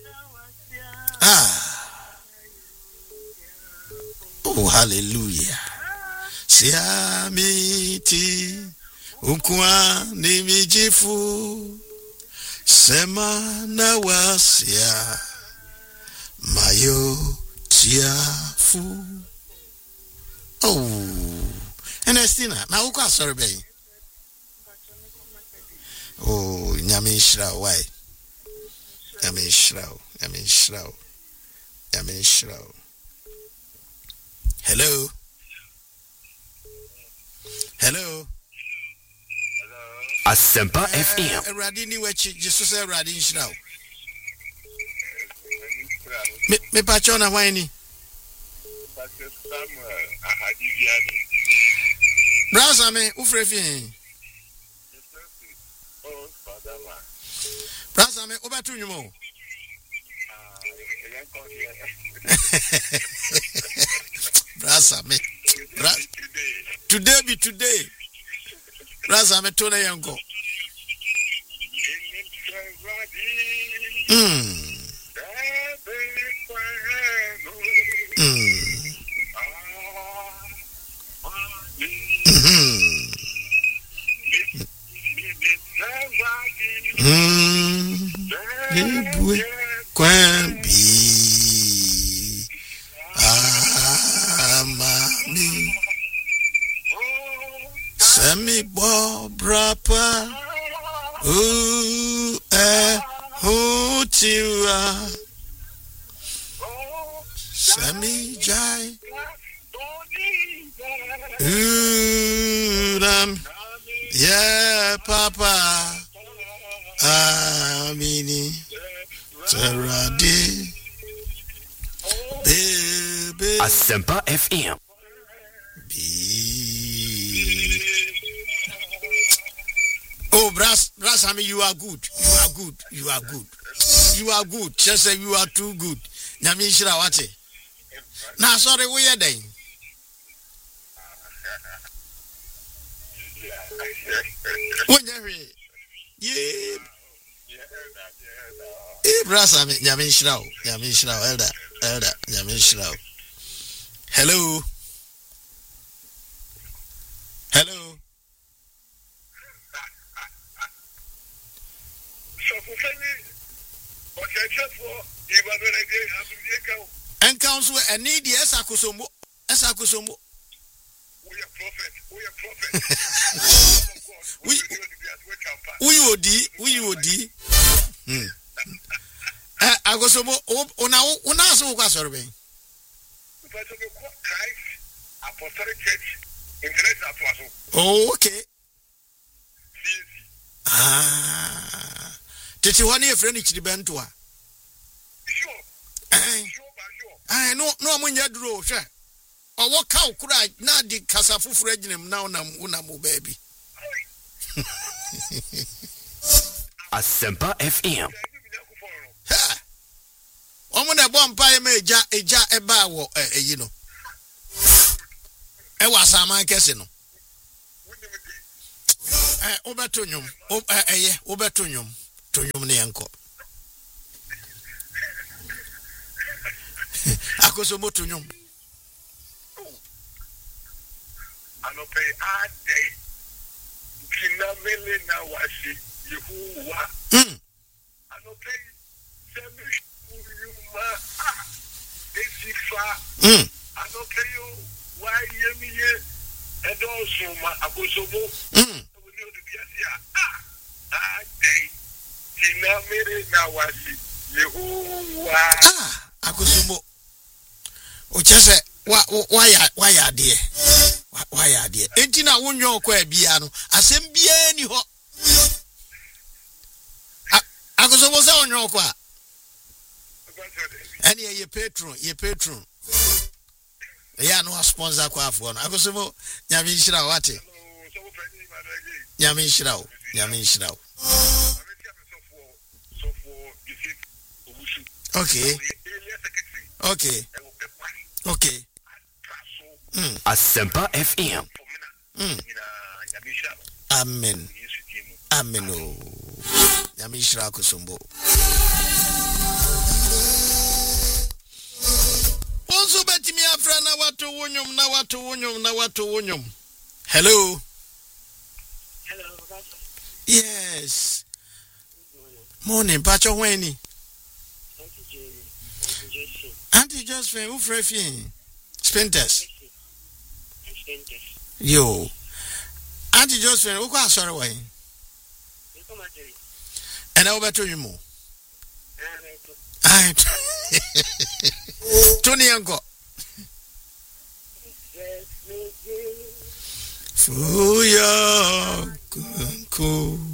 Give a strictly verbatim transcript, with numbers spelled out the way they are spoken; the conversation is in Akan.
Ah. Oh, hallelujah. Siamiti ukwa nimijifu sema na wasia mayo tiafu. Oh, Ernestina, na uko asori be. Oh, nyame shira why? Nyame shira, nyame shira. Nyame shira. Hello. Hello. Asempa F M. Eradi ni wechi Jesus eradi shira. Me me pacho na wani. Pastor Samuel Ahadiviani. Brasa me ufrefi. Oh, Father man. Brasa me obatu nyumo. Ah, you come here. Brasa me. Brasa today be today. Brasa me tona yango. Mm. Mm. Mm. Mm. Kwambi. Amami. Semi bo brapa. Ooh eh hutiwa. Semi jai. Ooh ram. Yeah, Papa. Amini. Saradi. Baby. Asempa F M. Oh, Brass, Brass, I mean, you are good. You are good. You are good. You are good. Just say you are too good. Nyami shira wate. Na sorry, we are then. Yeah. Eh, Brass, I mean, Nyami shira. Nyami shira. Elder. Elder. Nyami shira. Hello. Hello. And counsel and need the Esakusomo. Esakusomo. We are prophet. We are prophet. We we would we would hmm. Eh, Agosomo ona ona so kwa sorbe. Christ Apostolic Church International Plaza. Oh, okay. Ah. Tete wani e friend ichiri bentoa. Sure. Eh. Ah, no no amunya duro hwe. Owo ka okura na di kasa fufuru aginem na una una mo baby. Asempa F M. Ha. Omo na bo mpa e ma eja eja eba wo eyi no. E wasa man kese no. Eh, obeto nyum. O eh obeto nyum. To nyum ne yanko. Akoso moto nyum. Anope a day. Kina mele na washi Yehuwa. Mm. Anope semi yuma ah esifa. Mm. Anope yo wa yemiye edo soma akoso mo. Mm. Ah, a day. Kina mele na washi Yehuwa. Ah, akoso o chese wa wa ya wa ya de wa ya de enti na wonyo kwa bia no asem bia ni ho akoso mo se wonyo kwa ani ye patron ye patron ya no sponsor kwa afo no akoso mo nyame nhira wate nyame nhira o nyame nhira o okay okay okay. Mm. Asempa F M. Mm. Amen. Amen. Oh. Yamishra kusumbo. wato wonyum na wato wonyum na wato wonyum. Hello. Hello, Pastor. Yes. Good morning. Morning, Pacho Weni. Auntie Jane. Auntie Josephine. Auntie Josephine, who frefin? Spinters. And Spenters. Yo. Auntie Josephine, who kwa sorry way? You come at it. And I over to you more. I'm at I Tony Uncle. it. Fuya kunku.